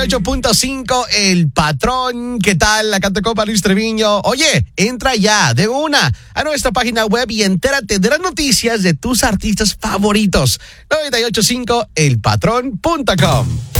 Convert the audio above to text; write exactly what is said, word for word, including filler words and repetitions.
ocho punto cinco, El Patrón. ¿Qué tal? La Cantacopa Luis Treviño. Oye, entra ya de una a nuestra página web y entérate de las noticias de tus artistas favoritos. noventa y ocho punto cinco el patrón punto com.